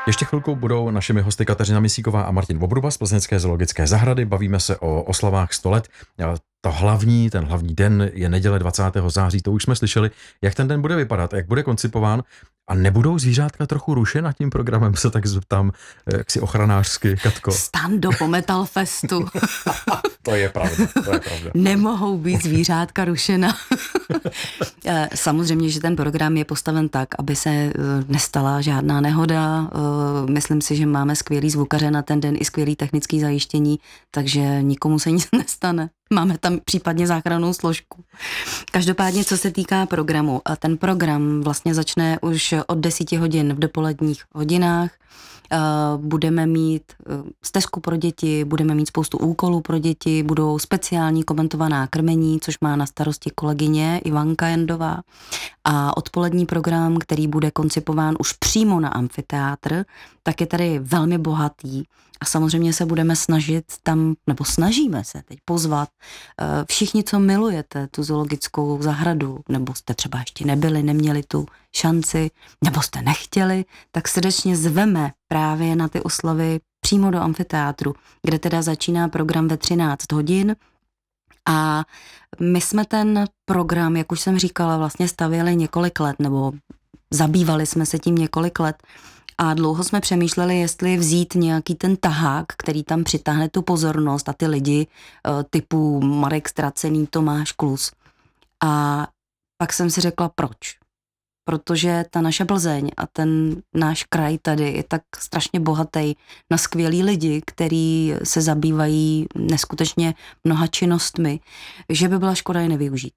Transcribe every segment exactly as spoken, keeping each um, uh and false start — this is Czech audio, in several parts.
Ještě chvilkou budou našimi hosty Kateřina Misíková a Martin Vobruba z Plzeňské zoologické zahrady. Bavíme se o oslavách sto let. To hlavní, ten hlavní den je neděle dvacátého září, to už jsme slyšeli. Jak ten den bude vypadat, jak bude koncipován a nebudou zvířátka trochu rušena tím programem, se tak zeptám, jak si ochranářsky, Katko. Stando po Metal Festu. To je pravda, to je pravda. Nemohou být zvířátka rušena. Samozřejmě, že ten program je postaven tak, aby se nestala žádná nehoda. Myslím si, že máme skvělý zvukaře na ten den i skvělý technický zajištění, takže nikomu se nic nestane. Máme tam případně záchrannou složku. Každopádně, co se týká programu, ten program vlastně začne už od deseti hodin v dopoledních hodinách. Budeme mít stezku pro děti, budeme mít spoustu úkolů pro děti, budou speciální komentovaná krmení, což má na starosti kolegyně Ivanka Jandová. A odpolední program, který bude koncipován už přímo na amfiteátr, tak je tady velmi bohatý. A samozřejmě se budeme snažit tam, nebo snažíme se teď pozvat všichni, co milujete tu zoologickou zahradu, nebo jste třeba ještě nebyli, neměli tu šanci, nebo jste nechtěli, tak srdečně zveme právě na ty oslavy přímo do amfiteátru, kde teda začíná program ve třináct hodin. A my jsme ten program, jak už jsem říkala, vlastně stavěli několik let, nebo zabývali jsme se tím několik let. A dlouho jsme přemýšleli, jestli vzít nějaký ten tahák, který tam přitáhne tu pozornost a ty lidi typu Marek Stracený, Tomáš Klus. A pak jsem si řekla, proč? Protože ta naše Plzeň a ten náš kraj tady je tak strašně bohatý na skvělý lidi, který se zabývají neskutečně mnoha činnostmi, že by byla škoda je nevyužít.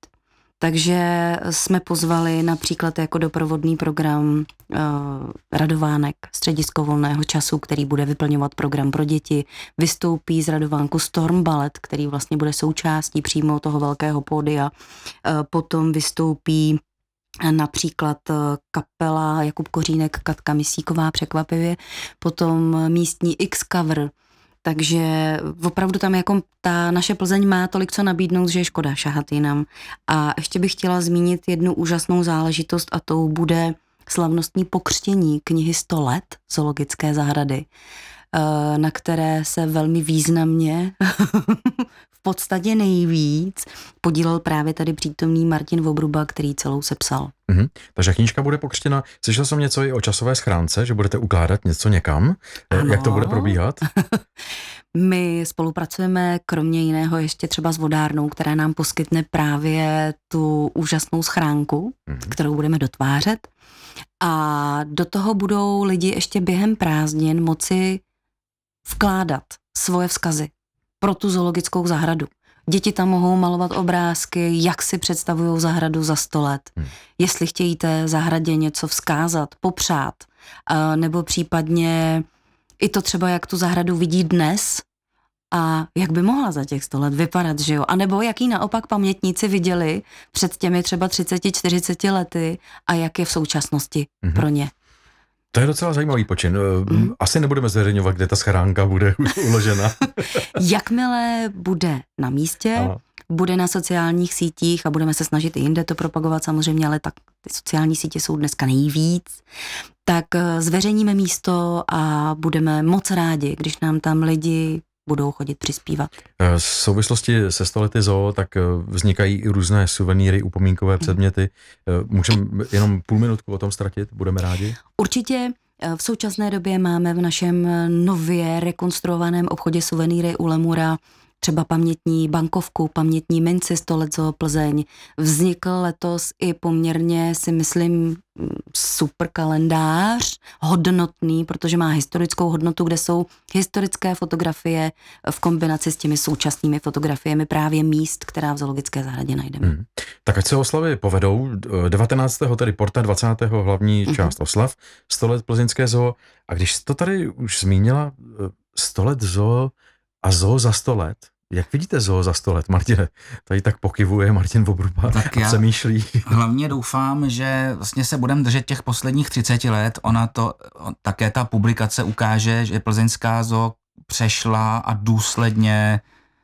Takže jsme pozvali například jako doprovodný program uh, Radovánek, středisko volného času, který bude vyplňovat program pro děti. Vystoupí z Radovánku Storm Ballet, který vlastně bude součástí přímo toho velkého pódia. Uh, potom vystoupí například kapela Jakub Kořínek, Katka Misíková překvapivě, potom místní X-Cover. Takže opravdu tam jako ta naše Plzeň má tolik co nabídnout, že je škoda šahat jinam. A ještě bych chtěla zmínit jednu úžasnou záležitost a tou bude slavnostní pokřtění knihy sto let zoologické zahrady, na které se velmi významně v podstatě nejvíc podílel právě tady přítomný Martin Vobruba, který celou sepsal. Mm-hmm. Takže knížka bude pokřtěna. Slyšel jsem něco i o časové schránce, že budete ukládat něco někam. Ano. Jak to bude probíhat? My spolupracujeme kromě jiného ještě třeba s vodárnou, která nám poskytne právě tu úžasnou schránku, mm-hmm. kterou budeme dotvářet. A do toho budou lidi ještě během prázdnin moci vkládat svoje vzkazy pro tu zoologickou zahradu. Děti tam mohou malovat obrázky, jak si představují zahradu za sto let. Hmm. Jestli chtějí té zahradě něco vzkázat, popřát, nebo případně i to třeba, jak tu zahradu vidí dnes a jak by mohla za těch sto let vypadat, že jo? A nebo jaký naopak pamětníci viděli před těmi třeba třicet čtyřicet lety a jak je v současnosti hmm. pro ně. To je docela zajímavý počin. Asi nebudeme zveřejňovat, kde ta schránka bude uložena. Jakmile bude na místě, ano. bude na sociálních sítích a budeme se snažit i jinde to propagovat samozřejmě, ale tak ty sociální sítě jsou dneska nejvíc, tak zveřejníme místo a budeme moc rádi, když nám tam lidi budou chodit přispívat. V souvislosti se sto lety zoo, tak vznikají i různé suvenýry, upomínkové předměty. Můžeme jenom půl minutku o tom ztratit? Budeme rádi? Určitě. V současné době máme v našem nově rekonstruovaném obchodě suvenýry u Lemura třeba pamětní bankovku, pamětní minci sto let zoo Plzeň. Vznikl letos i poměrně, si myslím, super kalendář, hodnotný, protože má historickou hodnotu, kde jsou historické fotografie v kombinaci s těmi současnými fotografiemi právě míst, která v zoologické zahradě najdeme. Hmm. Tak ať se oslavy povedou. devatenáctého tedy porta, dvacátého hlavní mm-hmm. část oslav, sto let plzeňské zoo. A když jsi to tady už zmínila, sto let zoo a zoo za sto let, jak vidíte zoo za sto let, Martine? Tady tak pokyvuje Martin Vobruba a přemýšlí. Hlavně doufám, že vlastně se budeme držet těch posledních třicet let. Ona to, také ta publikace ukáže, že plzeňská zoo přešla a důsledně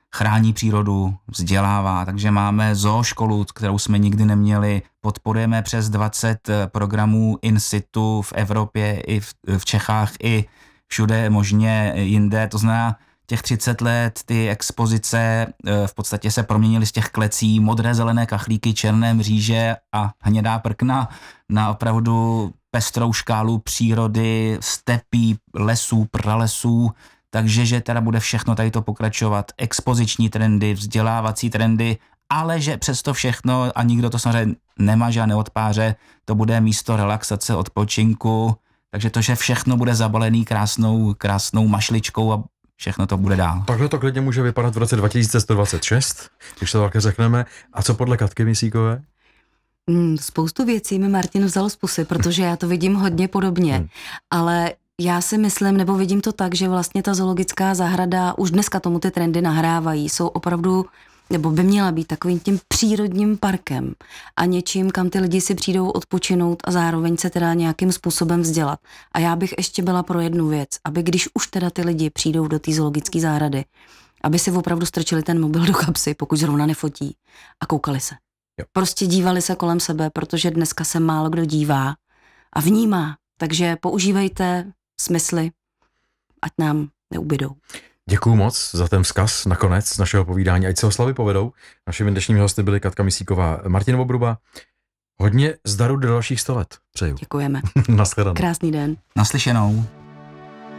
chrání přírodu, vzdělává, takže máme zooškolu, kterou jsme nikdy neměli, podporujeme přes dvacet programů in situ v Evropě i v, v Čechách, i všude možně jinde, to znamená těch třicet let, ty expozice v podstatě se proměnily z těch klecí, modré, zelené kachlíky, černé mříže a hnědá prkna na opravdu pestrou škálu přírody, stepí, lesů, pralesů, takže že teda bude všechno tady to pokračovat, expoziční trendy, vzdělávací trendy, ale že přesto všechno, a nikdo to samozřejmě nemá žádné odpáře, to bude místo relaxace, odpočinku, takže to, že všechno bude zabalený krásnou, krásnou mašličkou a všechno to bude dál. Takhle to klidně může vypadat v roce dva tisíce sto dvacet šest, když to také řekneme. A co podle Katky Misíkové? Hmm, spoustu věcí mi Martin vzal z pusy, protože já to vidím hodně podobně, hmm. ale já si myslím, nebo vidím to tak, že vlastně ta zoologická zahrada, už dneska tomu ty trendy nahrávají, jsou opravdu, nebo by měla být takovým tím přírodním parkem a něčím, kam ty lidi si přijdou odpočinout a zároveň se teda nějakým způsobem vzdělat. A já bych ještě byla pro jednu věc, aby když už teda ty lidi přijdou do té zoologické zahrady, aby si opravdu strčili ten mobil do kapsy, pokud zrovna nefotí, a koukali se. Jo. Prostě dívali se kolem sebe, protože dneska se málo kdo dívá a vnímá. Takže používejte smysly, ať nám neubydou. Děkuju moc za ten vzkaz nakonec našeho povídání, ať se oslavy povedou. Našimi dnešními hosty byly Katka Misíková, Martin Vobruba. Hodně zdaru do dalších sto let přeju. Děkujeme. Nashledanou. Krásný den. Naslyšenou.